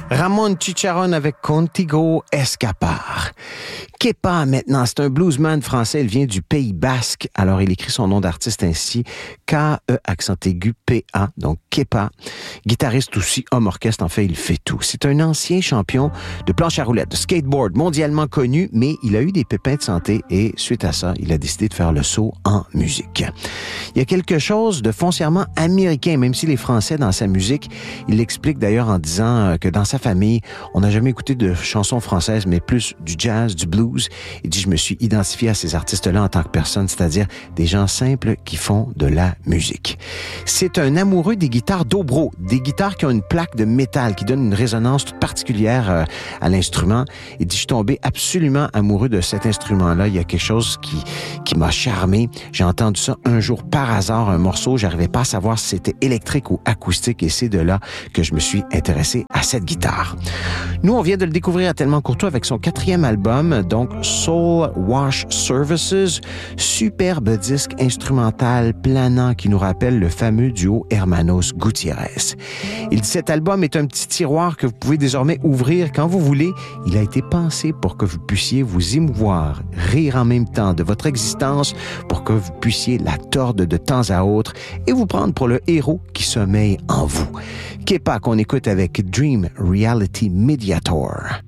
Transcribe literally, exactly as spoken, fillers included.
Ramon Chicharrón avec Contigo Escapar. Kepa, maintenant, c'est un bluesman français, il vient du Pays Basque. Alors, il écrit son nom d'artiste ainsi, K E accent aigu P A, donc Kepa. Guitariste aussi, homme orchestre, en fait, il fait tout. C'est un ancien champion de planche à roulettes, de skateboard, mondialement connu, mais il a eu des pépins de santé et, suite à ça, il a décidé de faire le saut en musique. Il y a quelque chose de foncièrement américain, même si les Français, dans sa musique, il l'explique d'ailleurs en disant que dans sa famille, on n'a jamais écouté de chansons françaises, mais plus du jazz, du blues. Il dit, je me suis identifié à ces artistes-là en tant que personne, c'est-à-dire des gens simples qui font de la musique. C'est un amoureux des guitares dobro, des guitares qui ont une plaque de métal, qui donnent une résonance toute particulière euh, à l'instrument. Il dit, je suis tombé absolument amoureux de cet instrument-là. Il y a quelque chose qui, qui m'a charmé. J'ai entendu ça un jour par hasard, un morceau. J'arrivais pas à savoir si c'était électrique ou acoustique et c'est de là que je me suis intéressé à cette guitare. Nous, on vient de le découvrir à Tellement Courtois avec son quatrième album, donc Soul Wash Services, superbe disque instrumental planant qui nous rappelle le fameux duo Hermanos Gutiérrez. Il dit, cet album est un petit tiroir que vous pouvez désormais ouvrir quand vous voulez. Il a été pensé pour que vous puissiez vous émouvoir, rire en même temps de votre existence, pour que vous puissiez la tordre de temps à autre et vous prendre pour le héros qui sommeille en vous. Kepa qu'on écoute avec Dream Reality Mediator.